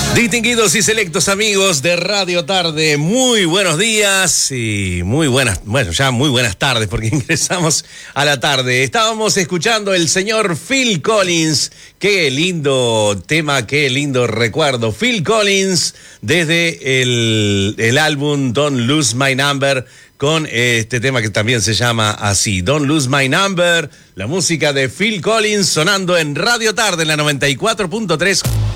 Distinguidos y selectos amigos de Radio Tarde, muy buenos días y muy buenas tardes porque ingresamos a la tarde. Estábamos escuchando el señor Phil Collins, qué lindo tema, qué lindo recuerdo. Phil Collins desde el álbum Don't Lose My Number, con este tema que también se llama así, Don't Lose My Number, la música de Phil Collins sonando en Radio Tarde en la 94.3.